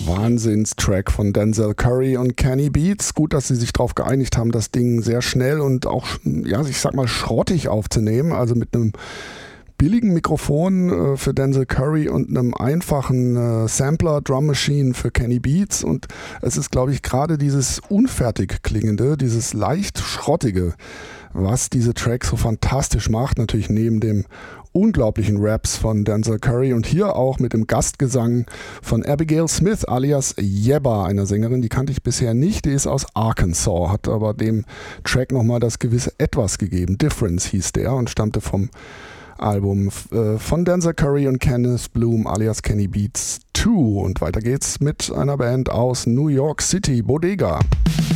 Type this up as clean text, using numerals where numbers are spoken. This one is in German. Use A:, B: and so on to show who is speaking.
A: Wahnsinnstrack von Denzel Curry und Kenny Beats. Gut, dass sie sich darauf geeinigt haben, das Ding sehr schnell und auch, ja, ich sag mal, schrottig aufzunehmen. Also mit einem billigen Mikrofon für Denzel Curry und einem einfachen Sampler, Drum Machine für Kenny Beats. Und es ist, glaube ich, gerade dieses unfertig klingende, dieses leicht schrottige, was diese Tracks so fantastisch macht. Natürlich neben dem unglaublichen Raps von Denzel Curry und hier auch mit dem Gastgesang von Abigail Smith alias Yebba, einer Sängerin, die kannte ich bisher nicht, die ist aus Arkansas, hat aber dem Track nochmal das gewisse Etwas gegeben. Difference hieß der und stammte vom Album von Denzel Curry und Kenneth Bloom alias Kenny Beats 2. Und weiter geht's mit einer Band aus New York City, Bodega.